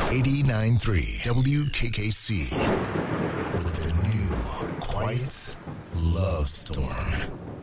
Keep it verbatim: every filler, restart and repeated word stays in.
eighty-nine point three W K K C with the new Quiet Love Storm.